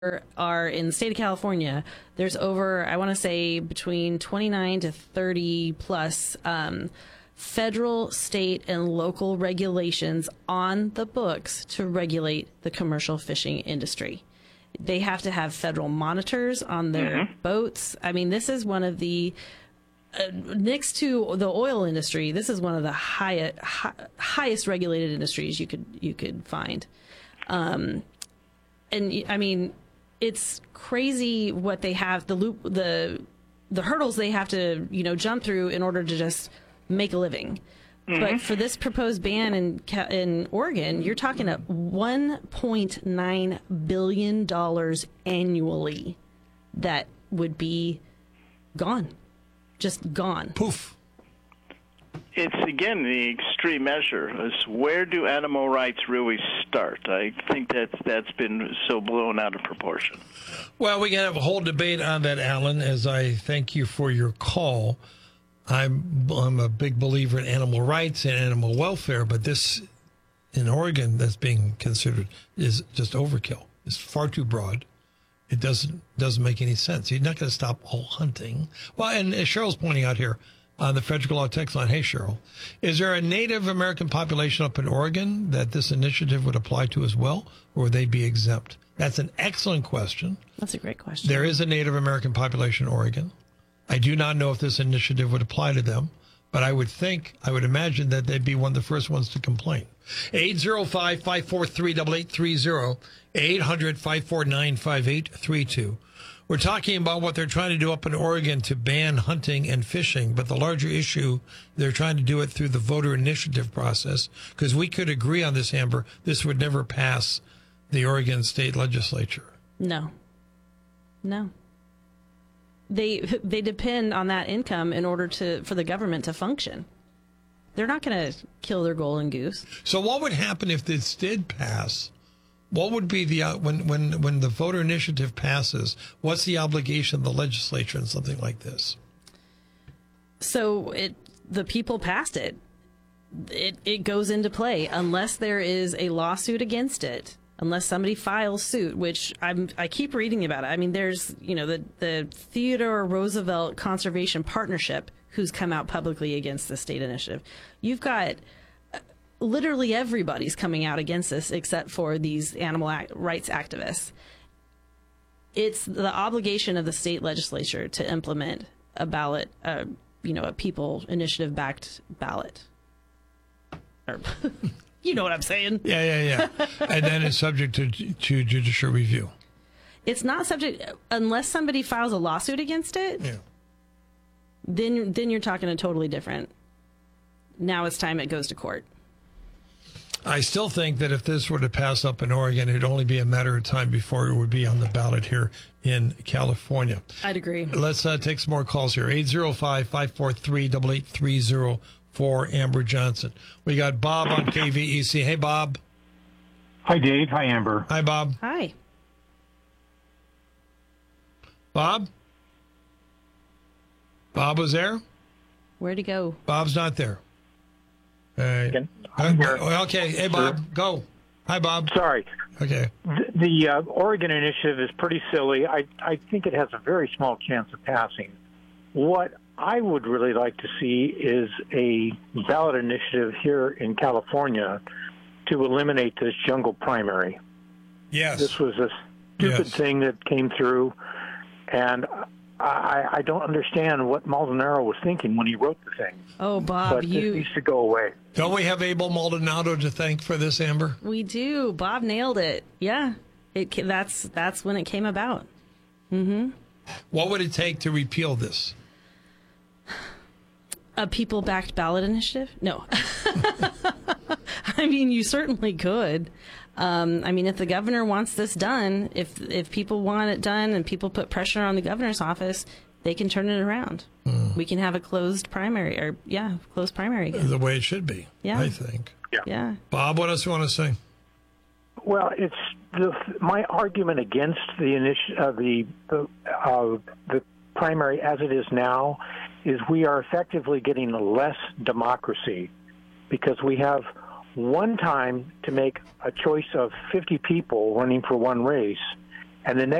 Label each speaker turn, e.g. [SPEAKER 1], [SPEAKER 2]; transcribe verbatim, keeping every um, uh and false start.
[SPEAKER 1] are in the state of California, there's over, I want to say, between twenty-nine to thirty plus um, federal, state, and local regulations on the books to regulate the commercial fishing industry. They have to have federal monitors on their mm-hmm. boats. I mean, this is one of the, uh, next to the oil industry, this is one of the high, high, highest regulated industries you could you could find. Um, and I mean, it's crazy what they have, the loop, the the hurdles they have to, you know, jump through in order to just make a living. Mm-hmm. But for this proposed ban in in Oregon, you're talking at one point nine billion dollars annually that would be gone, just gone.
[SPEAKER 2] Poof.
[SPEAKER 3] It's, again, the extreme measure. Is where do animal rights really start? I think that's, that's been so blown out of proportion.
[SPEAKER 2] Well, we can have a whole debate on that, Alan, as I thank you for your call. I'm, I'm a big believer in animal rights and animal welfare, but this in Oregon that's being considered is just overkill. It's far too broad. It doesn't doesn't make any sense. You're not going to stop all hunting. Well, and as Cheryl's pointing out here, on the Federal Law text line, hey, Cheryl, is there a Native American population up in Oregon that this initiative would apply to as well, or would they be exempt? That's an excellent question.
[SPEAKER 1] That's a great question.
[SPEAKER 2] There is a Native American population in Oregon. I do not know if this initiative would apply to them, but I would think, I would imagine that they'd be one of the first ones to complain. eight oh five, five four three, eight eight three oh, eight hundred, five four nine, five eight three two. We're talking about what they're trying to do up in Oregon to ban hunting and fishing, but the larger issue, they're trying to do it through the voter initiative process, because we could agree on this, Amber, this would never pass the Oregon state legislature.
[SPEAKER 1] No. No. They they depend on that income in order to for the government to function. They're not going to kill their golden goose.
[SPEAKER 2] So what would happen if this did pass? What would be the, uh, when, when, when the voter initiative passes, what's the obligation of the legislature in something like this?
[SPEAKER 1] So it, the people passed it. It, it goes into play unless there is a lawsuit against it, unless somebody files suit, which I'm, I keep reading about it. I mean, there's, you know, the, the Theodore Roosevelt Conservation Partnership who's come out publicly against the state initiative. You've got literally everybody's coming out against this except for these animal act, rights activists. It's the obligation of the state legislature to implement a ballot, uh, you know, a people initiative backed ballot. Or, you know what I'm saying?
[SPEAKER 2] Yeah, yeah, yeah. And then it's subject to, to judicial review.
[SPEAKER 1] It's not subject unless somebody files a lawsuit against it.
[SPEAKER 2] Yeah.
[SPEAKER 1] Then, then you're talking a totally different. Now it's time it goes to court.
[SPEAKER 2] I still think that if this were to pass up in Oregon, it'd only be a matter of time before it would be on the ballot here in California.
[SPEAKER 1] I'd agree.
[SPEAKER 2] Let's uh, take some more calls here. eight oh five, five four three, eight eight three oh for Amber Johnson. We got Bob on K V E C. Hey, Bob.
[SPEAKER 4] Hi, Dave. Hi, Amber.
[SPEAKER 2] Hi, Bob.
[SPEAKER 1] Hi.
[SPEAKER 2] Bob? Bob was there?
[SPEAKER 1] Where'd he go?
[SPEAKER 2] Bob's not there. Uh,
[SPEAKER 4] I'm here.
[SPEAKER 2] Okay. Hey, Bob, sure. Go. Hi, Bob.
[SPEAKER 4] Sorry.
[SPEAKER 2] Okay.
[SPEAKER 4] The, the uh, Oregon initiative is pretty silly. I, I think it has a very small chance of passing. What I would really like to see is a ballot initiative here in California to eliminate this jungle primary.
[SPEAKER 2] Yes.
[SPEAKER 4] This was a stupid
[SPEAKER 2] yes.
[SPEAKER 4] thing that came through, and I, I don't understand what Maldonado was thinking when he wrote the thing.
[SPEAKER 1] Oh, Bob,
[SPEAKER 4] but
[SPEAKER 1] you...
[SPEAKER 4] this needs to go away.
[SPEAKER 2] Don't we have Abel Maldonado to thank for this, Amber?
[SPEAKER 1] We do. Bob nailed it. Yeah, it that's that's when it came about. Mm-hmm.
[SPEAKER 2] What would it take to repeal this?
[SPEAKER 1] A people-backed ballot initiative? No. I mean, you certainly could. Um, I mean, if the governor wants this done, if if people want it done and people put pressure on the governor's office, they can turn it around. Mm. We can have a closed primary, or yeah, closed primary again.
[SPEAKER 2] The way it should be,
[SPEAKER 1] yeah.
[SPEAKER 2] I think.
[SPEAKER 4] Yeah.
[SPEAKER 1] yeah.
[SPEAKER 2] Bob, what else do you want to say?
[SPEAKER 4] Well, it's the, my argument against the initi- uh, the the, uh, the primary as it is now is we are effectively getting less democracy because we have one time to make a choice of fifty people running for one race, And the